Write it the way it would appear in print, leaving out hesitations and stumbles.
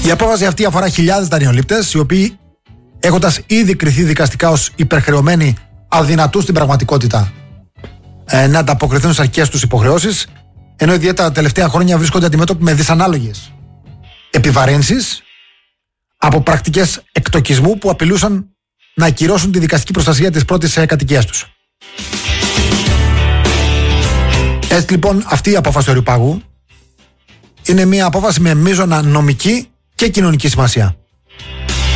Η απόφαση αυτή αφορά χιλιάδες δανειολήπτες, οι οποίοι, έχοντας ήδη κριθεί δικαστικά ως υπερχρεωμένοι, αδυνατούς στην πραγματικότητα να ανταποκριθούν στις αρχικές τους υποχρεώσεις, ενώ ιδιαίτερα τα τελευταία χρόνια βρίσκονται αντιμέτωποι με δυσανάλογες επιβαρύνσεις από πρακτικές εκτοκισμού που απειλούσαν να ακυρώσουν τη δικαστική προστασία της πρώτης κατοικίας τους. Έτσι λοιπόν, αυτή η απόφαση του Αριοπάγου είναι μια απόφαση με μείζωνα νομική και κοινωνική σημασία.